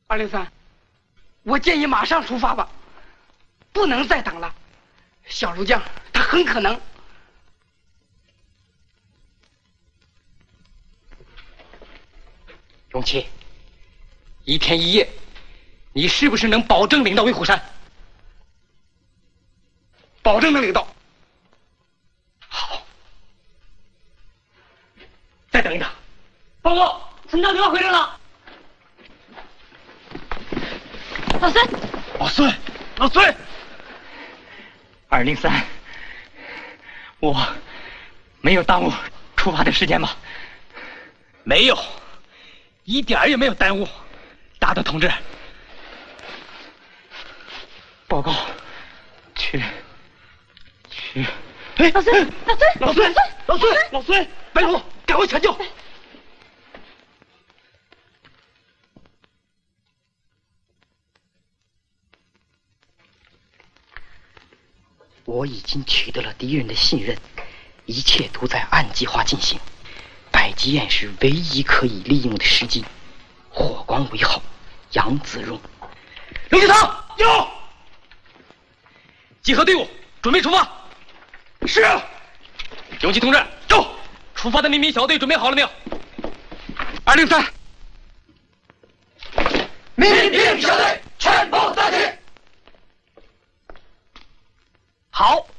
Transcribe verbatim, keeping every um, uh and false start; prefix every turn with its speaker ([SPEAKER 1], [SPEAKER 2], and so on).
[SPEAKER 1] 二零三，我建议马上出发吧，不能再等了。小卢将他很可能。
[SPEAKER 2] 永琪，一天一夜，你是不是能保证领到威虎山？
[SPEAKER 1] 保证能领到。
[SPEAKER 2] 好，再等一等。
[SPEAKER 3] 报告，村长电话回来了。
[SPEAKER 4] 老孙，
[SPEAKER 2] 老孙，老孙，二零三，我没有耽误出发的时间吧？没有，一点儿也没有耽误。大的同志，报告，去，去。
[SPEAKER 4] 哎，老孙，老孙，
[SPEAKER 2] 老孙，老孙，老孙，白龙，赶快抢救！我已经取得了敌人的信任，一切都在按计划进行。百吉宴是唯一可以利用的时机。火光为号，杨子荣，刘继堂有，集合队伍，准备出发。是。永琪同志，走！出发的民兵小队准备好了没有？
[SPEAKER 1] 二零三，
[SPEAKER 5] 民兵小队全部到齐。
[SPEAKER 2] 好。